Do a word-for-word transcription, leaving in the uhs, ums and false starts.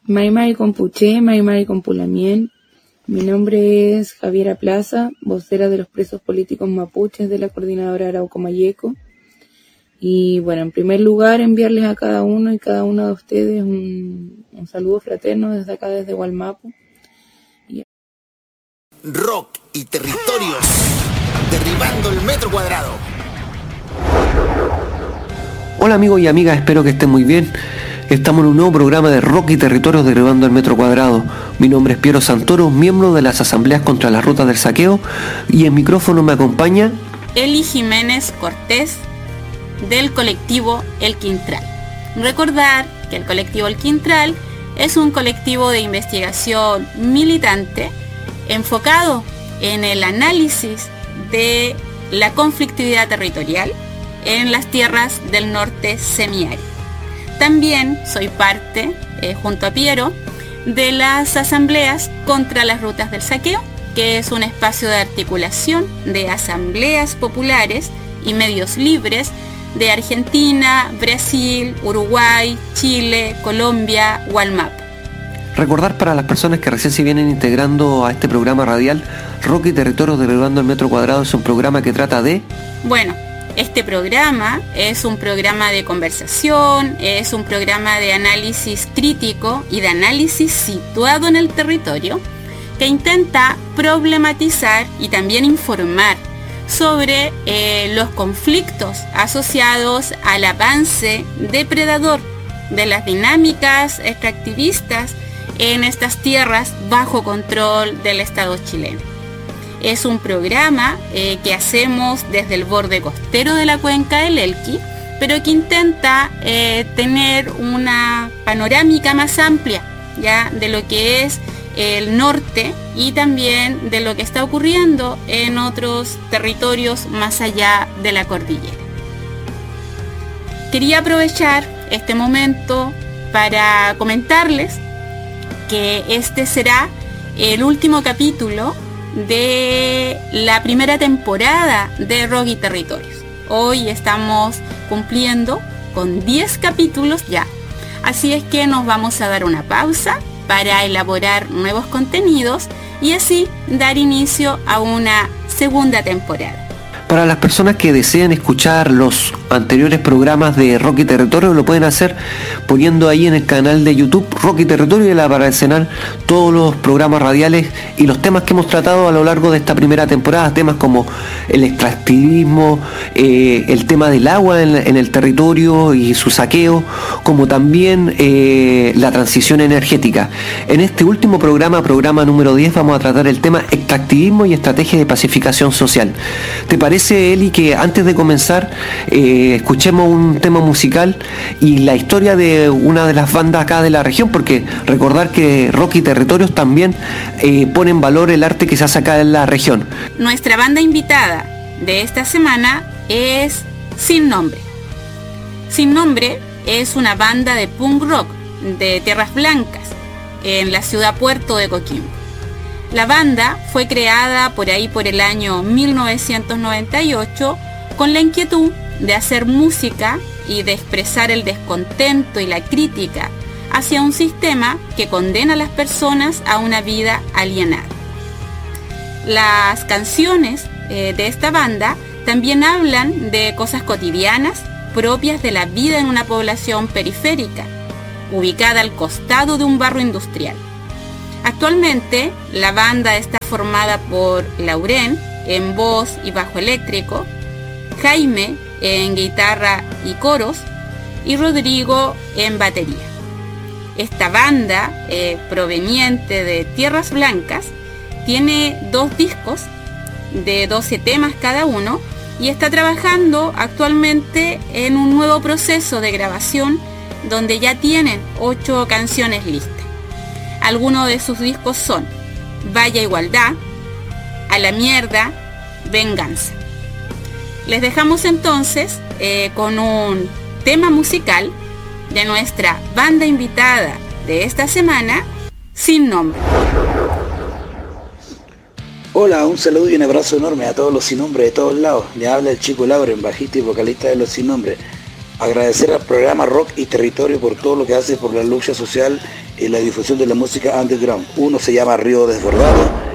Maimai Compuché, Maimai Compulamien. Mi nombre es Javiera Plaza, vocera de los presos políticos mapuches de la Coordinadora Arauco-Mayeco. Y bueno, en primer lugar, enviarles a cada uno y cada una de ustedes un, un saludo fraterno desde acá, desde Gualmapu. Y... Rock y territorios, derribando el metro cuadrado. Hola amigos y amigas, espero que estén muy bien. Estamos en un nuevo programa de Rock y Territorios derribando el metro cuadrado. Mi nombre es Piero Santoro, miembro de las asambleas contra las rutas del saqueo, y en micrófono me acompaña Eli Jiménez Cortés, del colectivo El Quintral. Recordar que el colectivo El Quintral es un colectivo de investigación militante enfocado en el análisis de la conflictividad territorial en las tierras del norte semiárido. También soy parte, eh, junto a Piero, de las asambleas contra las rutas del saqueo, que es un espacio de articulación de asambleas populares y medios libres de Argentina, Brasil, Uruguay, Chile, Colombia, Gualmapu. Recordar para las personas que recién se vienen integrando a este programa radial, Rock y Territorios derribando el metro cuadrado es un programa que trata de... Bueno, este programa es un programa de conversación, es un programa de análisis crítico y de análisis situado en el territorio que intenta problematizar y también informar sobre eh, los conflictos asociados al avance depredador de las dinámicas extractivistas en estas tierras bajo control del Estado chileno. Es un programa eh, que hacemos desde el borde costero de la cuenca del Elqui, pero que intenta eh, tener una panorámica más amplia ya de lo que es el norte y también de lo que está ocurriendo en otros territorios más allá de la cordillera. Quería aprovechar este momento para comentarles que este será el último capítulo de la primera temporada de Rock y Territorios. Hoy estamos cumpliendo con diez capítulos ya, así es que nos vamos a dar una pausa para elaborar nuevos contenidos y así dar inicio a una segunda temporada. Para las personas que deseen escuchar los anteriores programas de Rock y Territorio, lo pueden hacer poniendo ahí en el canal de YouTube Rock y Territorio, y le aparecerán todos los programas radiales y los temas que hemos tratado a lo largo de esta primera temporada, temas como el extractivismo, eh, el tema del agua en, en el territorio y su saqueo, como también eh, la transición energética. En este último programa, programa número diez, vamos a tratar el tema extractivismo y estrategia de pacificación social. ¿Te parece, Eli, que antes de comenzar eh, escuchemos un tema musical y la historia de una de las bandas acá de la región? Porque recordar que Rock y Territorios también eh, pone en valor el arte que se hace acá en la región. Nuestra banda invitada de esta semana es Sin Nombre. Sin Nombre es una banda de punk rock de Tierras Blancas en la ciudad puerto de Coquimbo. La banda fue creada por ahí por el año mil novecientos noventa y ocho con la inquietud de hacer música y de expresar el descontento y la crítica hacia un sistema que condena a las personas a una vida alienada. Las canciones eh, de esta banda también hablan de cosas cotidianas propias de la vida en una población periférica, ubicada al costado de un barrio industrial. Actualmente, la banda está formada por Lauren en voz y bajo eléctrico, Jaime en guitarra y coros y Rodrigo en batería. Esta banda, eh, proveniente de Tierras Blancas, tiene dos discos de doce temas cada uno y está trabajando actualmente en un nuevo proceso de grabación donde ya tienen ocho canciones listas. Algunos de sus discos son Vaya Igualdad, A la Mierda, Venganza. Les dejamos entonces eh, con un tema musical de nuestra banda invitada de esta semana, Sin Nombre. Hola, un saludo y un abrazo enorme a todos los sin nombre de todos lados. Le habla el chico Lauren, bajista y vocalista de los sin nombre. Agradecer al programa Rock y Territorio por todo lo que hace por la lucha social y la difusión de la música underground. Uno se llama Río Desbordado